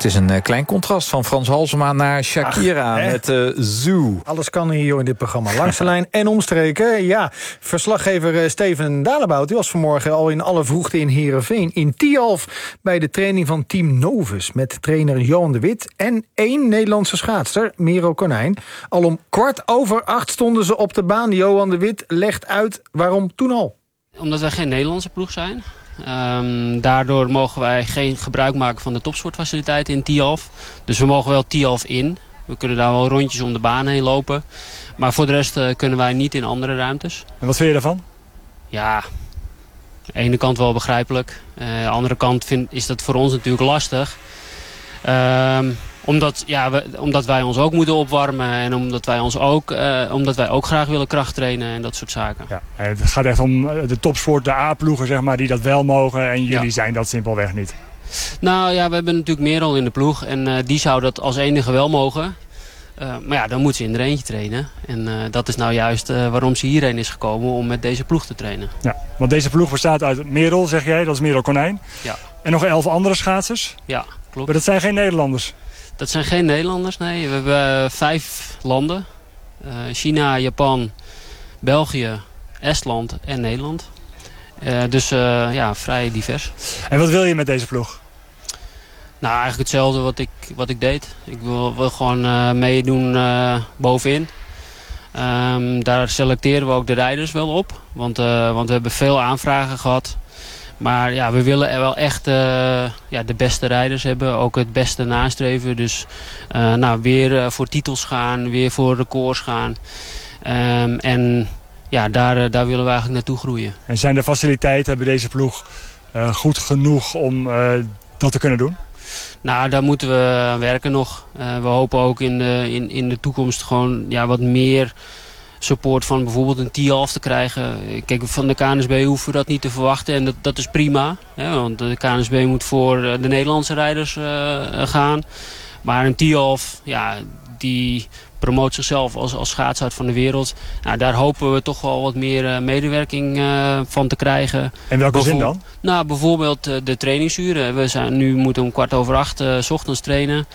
Het is een klein contrast van Frans Halsema naar Shakira met Zoo. Alles kan hier in dit programma. Langs de lijn en omstreken. Ja, verslaggever Steven Dalebout, die was vanmorgen al in alle vroegte in Heerenveen. In Tialf bij de training van Team Novus. Met trainer Johan de Wit en 1 Nederlandse schaatster, Merel Konijn. Al om 7:15 stonden ze op de baan. Johan de Wit legt uit waarom toen al. Omdat wij geen Nederlandse ploeg zijn. Daardoor mogen wij geen gebruik maken van de topsportfaciliteiten in Tialf. Dus we mogen wel Tialf in. We kunnen daar wel rondjes om de baan heen lopen. Maar voor de rest kunnen wij niet in andere ruimtes. En wat vind je daarvan? Ja, aan de ene kant wel begrijpelijk. Aan de andere kant is dat voor ons natuurlijk lastig. Omdat wij ons ook moeten opwarmen en omdat wij ook graag willen krachttrainen en dat soort zaken. Ja, het gaat echt om de topsport, de A-ploegen zeg maar, die dat wel mogen en jullie zijn dat simpelweg niet. Nou ja, we hebben natuurlijk Merel in de ploeg en die zou dat als enige wel mogen. Maar ja, dan moet ze in er eentje trainen. En dat is nou juist waarom ze hierheen is gekomen om met deze ploeg te trainen. Ja, want deze ploeg bestaat uit Merel, zeg jij, dat is Merel Konijn. Ja. En nog 11 andere schaatsers. Ja, klopt. Maar dat zijn geen Nederlanders. Dat zijn geen Nederlanders, nee. We hebben 5 landen. China, Japan, België, Estland en Nederland. Dus vrij divers. En wat wil je met deze ploeg? Nou, eigenlijk hetzelfde wat ik deed. Ik wil gewoon meedoen bovenin. Daar selecteren we ook de rijders wel op. Want we hebben veel aanvragen gehad. Maar ja, we willen er wel echt de beste rijders hebben. Ook het beste nastreven. Dus weer voor titels gaan. Weer voor records gaan. Daar willen we eigenlijk naartoe groeien. En zijn de faciliteiten bij deze ploeg goed genoeg om dat te kunnen doen? Nou, daar moeten we aan werken nog. We hopen ook in de toekomst gewoon wat meer support van bijvoorbeeld een Tialf te krijgen. Kijk, van de KNSB hoeven we dat niet te verwachten en dat is prima. Hè, want de KNSB moet voor de Nederlandse rijders gaan. Maar een Tialf, die promoot zichzelf als schaatshart van de wereld. Nou, daar hopen we toch wel wat meer medewerking van te krijgen. En welke zin dan? Nou, bijvoorbeeld de trainingsuren. We moeten om 7:15 's ochtends trainen.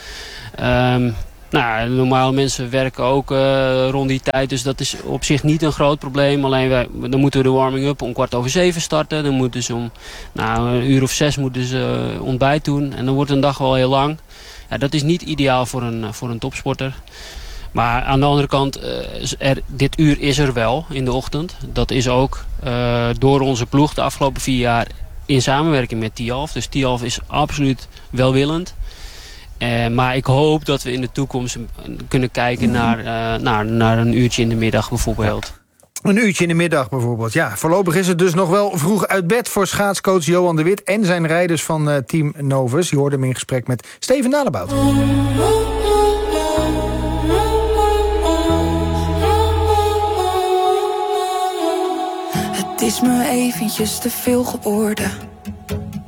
Normale mensen werken ook rond die tijd, dus dat is op zich niet een groot probleem. Alleen dan moeten we de warming-up om 7:15 starten. Dan moeten ze om een uur of 6 moeten ze ontbijt doen. En dan wordt een dag wel heel lang. Ja, dat is niet ideaal voor een topsporter. Maar aan de andere kant, dit uur is er wel in de ochtend. Dat is ook door onze ploeg de afgelopen 4 jaar in samenwerking met Tialf. Dus Tialf is absoluut welwillend. Maar ik hoop dat we in de toekomst kunnen kijken naar een uurtje in de middag bijvoorbeeld. Een uurtje in de middag bijvoorbeeld. Ja, voorlopig is het dus nog wel vroeg uit bed voor schaatscoach Johan de Wit en zijn rijders van Team Novus. Je hoorde hem in gesprek met Steven Dalebout. Het is me eventjes te veel geworden.